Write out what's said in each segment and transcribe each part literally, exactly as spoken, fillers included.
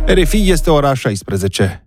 R F I, este ora șaisprezece.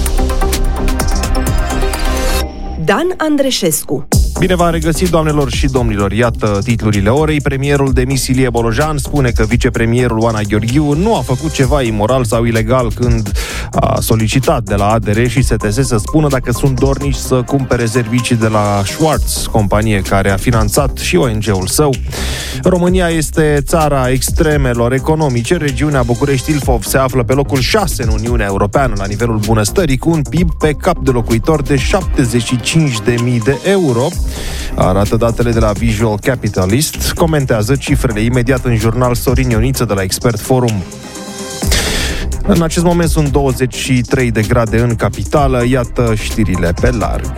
Dan Andreșescu. Bine v-am regăsit, doamnelor și domnilor. Iată titlurile orei. Premierul demis Ilie Bolojan spune că vicepremierul Oana Gheorghiu nu a făcut ceva imoral sau ilegal când a solicitat de la A D R și S T S să spună dacă sunt dornici să cumpere servicii de la Schwarz, companie care a finanțat și O N G-ul său. România este țara extremelor economice. Regiunea București-Ilfov se află pe locul șase în Uniunea Europeană la nivelul bunăstării, cu un P I B pe cap de locuitor de șaptezeci și cinci de mii de euro. Arată datele de la Visual Capitalist. Comentează cifrele imediat în jurnal Sorin Ioniță de la Expert Forum. În acest moment sunt douăzeci și trei de grade în capitală. Iată știrile pe larg.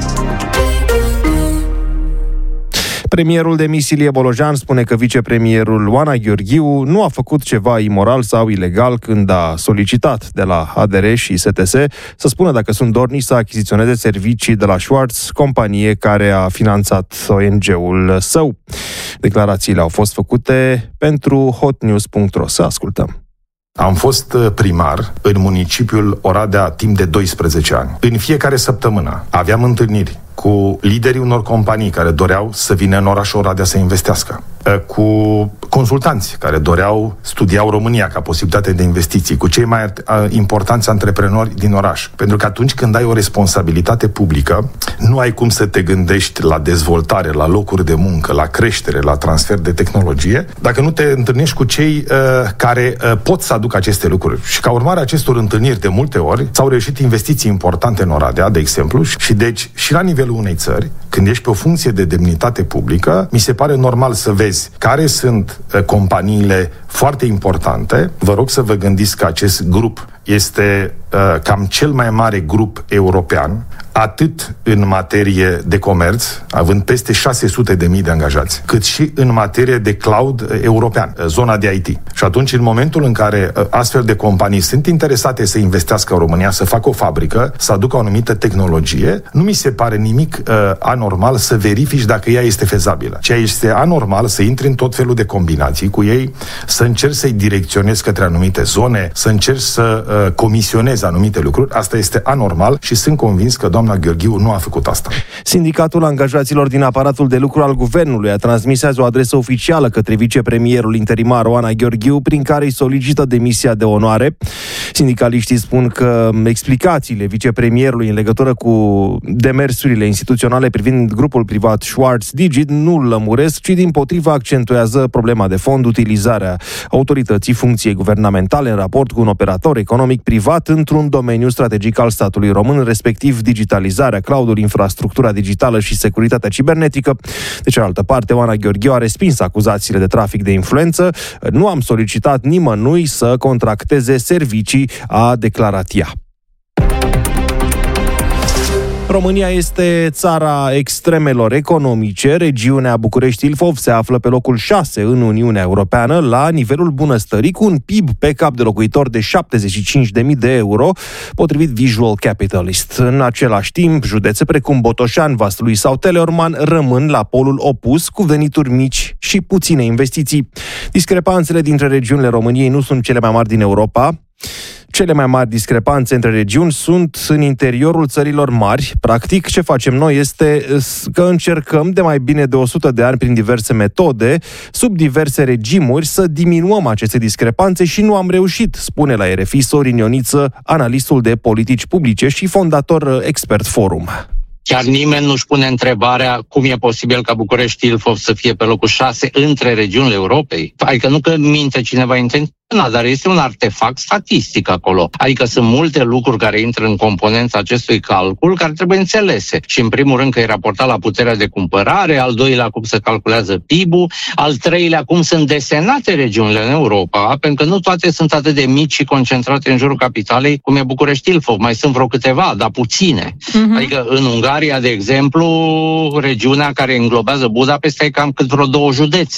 Premierul demis Ilie Bolojan spune că vicepremierul Oana Gheorghiu nu a făcut ceva imoral sau ilegal când a solicitat de la A D R și S T S să spună dacă sunt dornici să achiziționeze servicii de la Schwarz, companie care a finanțat O N G-ul său. Declarațiile au fost făcute pentru hotnews punct ro. Să ascultăm. Am fost primar în municipiul Oradea timp de doisprezece ani. În fiecare săptămână aveam întâlniri cu liderii unor companii care doreau să vină în orașul Oradea să investească, cu consultanți care doreau, studiau România ca posibilitate de investiții, cu cei mai importanți antreprenori din oraș. Pentru că atunci când ai o responsabilitate publică, nu ai cum să te gândești la dezvoltare, la locuri de muncă, la creștere, la transfer de tehnologie, dacă nu te întâlnești cu cei uh, care uh, pot să aducă aceste lucruri. Și ca urmare a acestor întâlniri, de multe ori, s-au reușit investiții importante în Oradea, de exemplu, și deci și la nivelul unei țări, când ești pe o funcție de demnitate publică, mi se pare normal să vezi care sunt uh, companiile foarte importante. Vă rog să vă gândiți că acest grup este uh, cam cel mai mare grup european, atât în materie de comerț, având peste șase sute de mii de angajați, cât și în materie de cloud european, zona de I T. Și atunci, în momentul în care uh, astfel de companii sunt interesate să investească în România, să facă o fabrică, să aducă o anumită tehnologie, nu mi se pare nimic uh, anormal să verifici dacă ea este fezabilă. Ceea este anormal să intri în tot felul de combinații cu ei, să încerci să-i direcționezi către anumite zone, să încerci să uh, comisionezi anumite lucruri. Asta este anormal și sunt convins că doamna Gheorghiu nu a făcut asta. Sindicatul angajaților din aparatul de lucru al guvernului a transmis azi o adresă oficială către vicepremierul interimar Oana Gheorghiu, prin care îi solicită demisia de onoare. Sindicaliștii spun că explicațiile vicepremierului în legătură cu demersurile instituționale privind grupul privat Schwarz Digit nu lămuresc, ci dimpotrivă accentuează problema de fond, utilizarea autorității funcției guvernamentale în raport cu un operator economic privat într-un domeniu strategic al statului român, respectiv digitalizarea, cloud-ul, infrastructura digitală și securitatea cibernetică. De cealaltă parte, Oana Gheorghiu a respins acuzațiile de trafic de influență. Nu am solicitat nimănui să contracteze servicii, a declarat ea. România este țara extremelor economice. Regiunea București-Ilfov se află pe locul șase în Uniunea Europeană la nivelul bunăstării, cu un P I B pe cap de locuitor de șaptezeci și cinci de mii de euro, potrivit Visual Capitalist. În același timp, județe precum Botoșani, Vaslui sau Teleorman rămân la polul opus, cu venituri mici și puține investiții. Discrepanțele dintre regiunile României nu sunt cele mai mari din Europa. Cele mai mari discrepanțe între regiuni sunt în interiorul țărilor mari. Practic, ce facem noi este că încercăm de mai bine de o sută de ani, prin diverse metode, sub diverse regimuri, să diminuăm aceste discrepanțe și nu am reușit, spune la R F I Sorin Ioniță, analistul de politici publice și fondator Expert Forum. Chiar nimeni nu-și pune întrebarea cum e posibil ca București-Ilfov să fie pe locul șase între regiunile Europei. Adică nu că minte cineva intenționat, dar este un artefact statistic acolo. Adică sunt multe lucruri care intră în componența acestui calcul care trebuie înțelese. Și în primul rând că e raportat la puterea de cumpărare, al doilea cum se calculează P I B-ul, al treilea cum sunt desenate regiunile în Europa, pentru că nu toate sunt atât de mici și concentrate în jurul capitalei cum e București-Ilfov. Mai sunt vreo câteva, dar puține. Uh-huh. Adică în Ungaria, de exemplu, regiunea care înglobează Budapesta e cam cât vreo două județe.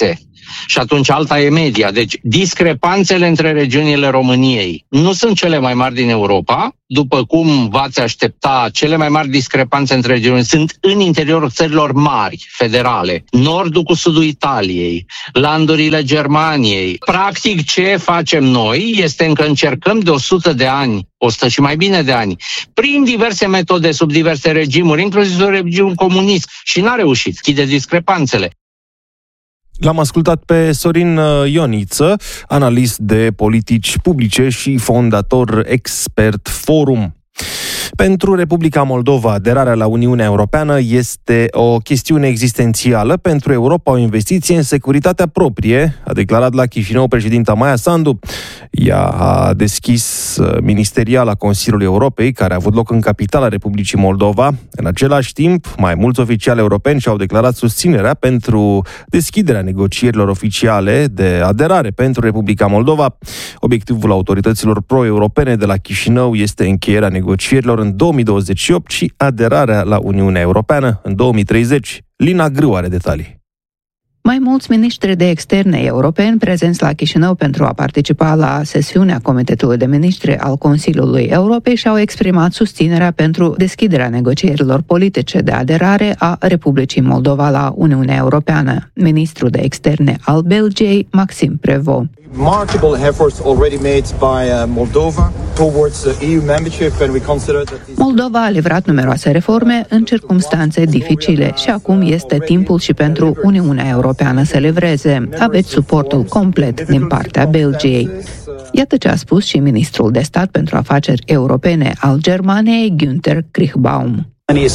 și atunci alta e media. Deci discrepanțele între regiunile României nu sunt cele mai mari din Europa, după cum v-ați aștepta, cele mai mari discrepanțe între regiuni sunt în interiorul țărilor mari, federale, nordul cu sudul Italiei, landurile Germaniei. Practic, ce facem noi este că încercăm de o sută de ani, o sută și mai bine de ani, prin diverse metode, sub diverse regimuri, inclusiv sub regimul comunist, și n-a reușit, schide discrepanțele. L-am ascultat pe Sorin Ioniță, analist de politici publice și fondator Expert Forum. Pentru Republica Moldova, aderarea la Uniunea Europeană este o chestiune existențială. Pentru Europa, o investiție în securitatea proprie, a declarat la Chișinău președinta Maia Sandu. Ea a deschis ministeriala Consiliului Europei, care a avut loc în capitala Republicii Moldova. În același timp, mai mulți oficiali europeni și-au declarat susținerea pentru deschiderea negocierilor oficiale de aderare pentru Republica Moldova. Obiectivul autorităților pro-europene de la Chișinău este încheierea negocierilor în două mii douăzeci și opt și aderarea la Uniunea Europeană în două mii treizeci. Lina Grâu are detalii. Mai mulți miniștri de externe europeni prezenți la Chișinău pentru a participa la sesiunea Comitetului de Miniștri al Consiliului Europei și-au exprimat susținerea pentru deschiderea negocierilor politice de aderare a Republicii Moldova la Uniunea Europeană. Ministrul de externe al Belgiei, Maxime Prevot. Remarkable efforts already made by Moldova towards E U membership, and we consider that Moldova a livrat numeroase reforme în circumstanțe dificile și acum este timpul și pentru Uniunea Europeană să livreze. Aveți suportul complet din partea Belgiei. Iată ce a spus și ministrul de stat pentru afaceri europene al Germaniei, Günther Kriechbaum.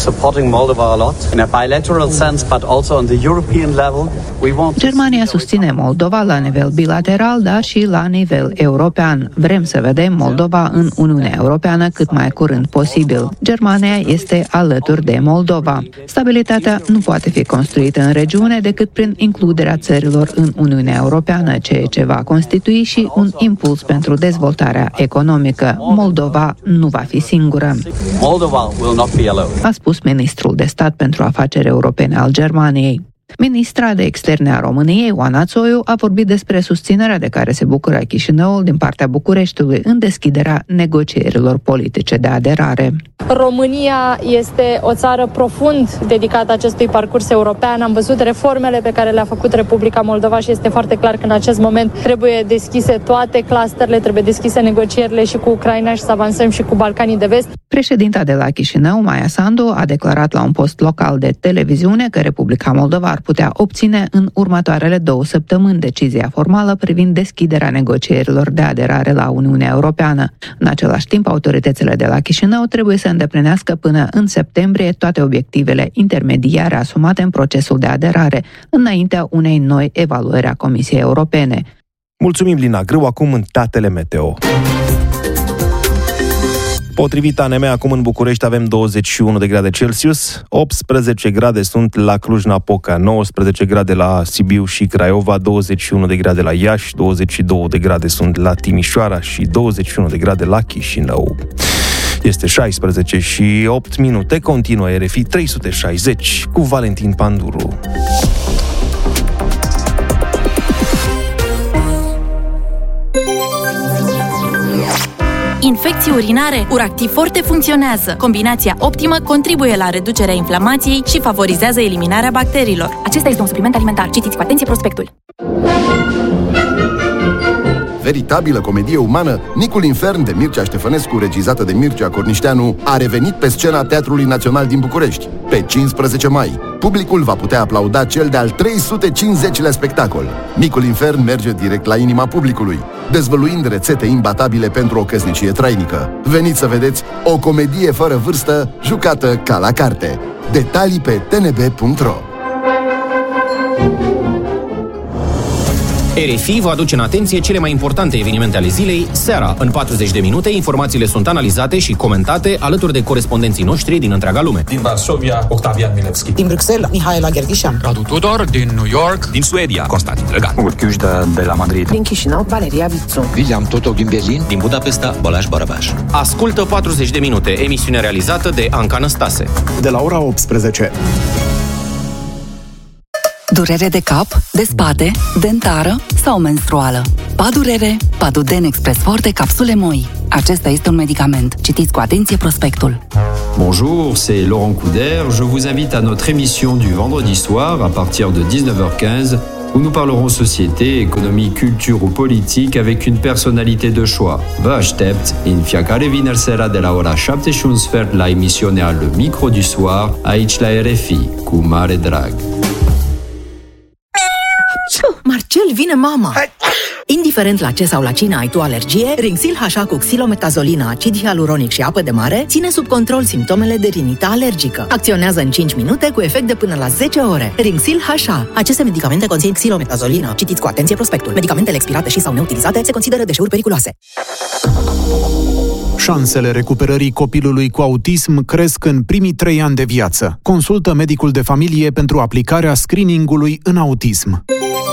Germania susține Moldova la nivel bilateral, dar și la nivel european. Vrem să vedem Moldova în Uniunea Europeană cât mai curând posibil. Germania este alături de Moldova. Stabilitatea nu poate fi construită în regiune decât prin includerea țărilor în Uniunea Europeană, ceea ce va constitui și un impuls pentru dezvoltarea economică. Moldova nu va fi singură, a spus ministrul de stat pentru afaceri europene al Germaniei. Ministra de externe a României, Oana Țoiu, a vorbit despre susținerea de care se bucură Chișinăul din partea Bucureștiului în deschiderea negocierilor politice de aderare. România este o țară profund dedicată acestui parcurs european. Am văzut reformele pe care le-a făcut Republica Moldova și este foarte clar că în acest moment trebuie deschise toate clusterele, trebuie deschise negocierile și cu Ucraina și să avansăm și cu Balcanii de Vest. Președinta de la Chișinău, Maia Sandu, a declarat la un post local de televiziune că Republica Moldova ar putea obține în următoarele două săptămâni decizia formală privind deschiderea negocierilor de aderare la Uniunea Europeană. În același timp, autoritățile de la Chișinău trebuie să îndeplinească până în septembrie toate obiectivele intermediare asumate în procesul de aderare, înaintea unei noi evaluări a Comisiei Europene. Mulțumim, Lina Grâu. Acum în datele meteo. Potrivit A N M, acum în București avem douăzeci și unu de grade Celsius, optsprezece grade sunt la Cluj-Napoca, nouăsprezece grade la Sibiu și Craiova, douăzeci și unu de grade la Iași, douăzeci și două de grade sunt la Timișoara și douăzeci și unu de grade la Chișinău. Este șaisprezece și opt minute, continuă R F I trei sute șaizeci cu Valentin Panduru. Infecții urinare, Uractiv Forte funcționează. Combinația optimă contribuie la reducerea inflamației și favorizează eliminarea bacteriilor. Acesta este un supliment alimentar. Citiți cu atenție prospectul. Veritabilă comedie umană, Micul Infern de Mircea Ștefănescu, regizată de Mircea Cornișteanu, a revenit pe scena Teatrului Național din București. Pe cincisprezece mai, publicul va putea aplauda cel de-al trei sute cincizecilea spectacol. Micul Infern merge direct la inima publicului, dezvăluind rețete imbatabile pentru o căsnicie trainică. Veniți să vedeți o comedie fără vârstă, jucată ca la carte. Detalii pe t n b punct r o. R F I vă aduce în atenție cele mai importante evenimente ale zilei, seara. În patruzeci de minute, informațiile sunt analizate și comentate alături de corespondenții noștri din întreaga lume. Din Varsovia, Octavian Milevski. Din Bruxelles, Mihaela Gherghișan. Radu Tudor, din New York. Din Suedia, Constantin Drăgan. Urchiușda de la Madrid. Din Chișinău, Valeria Vițu. William Totov din Berlin. Din Budapesta, Balázs Barabás. Ascultă patruzeci de minute, emisiune realizată de Anca Năstase. De la ora optsprezece. Durere de cap, de spate, dentară sau menstruală. Padurere, Paduden Express Forte Capsule Moi. Acesta este un medicament. Citiți cu atenție prospectul. Bonjour, c'est Laurent Couder. Je vous invite à notre émission du vendredi soir à partir de dix-neuf heures quinze où nous parlerons société, économie, culture ou politique avec une personnalité de choix. Vă aștept în fiecare vineri seara de la ora șapte și un sfert la emisiunea Le Micro du Soir, aici la R F I, cu mare drag. Marcel, vine mama! Indiferent la ce sau la cine ai tu alergie, Rinxil H A cu xilometazolina, acid hialuronic și apă de mare ține sub control simptomele de rinită alergică. Acționează în cinci minute cu efect de până la zece ore. Rinxil H A. Aceste medicamente conțin xilometazolina. Citiți cu atenție prospectul. Medicamentele expirate și sau neutilizate se consideră deșeuri periculoase. Șansele recuperării copilului cu autism cresc în primii trei ani de viață. Consultă medicul de familie pentru aplicarea screeningului în autism.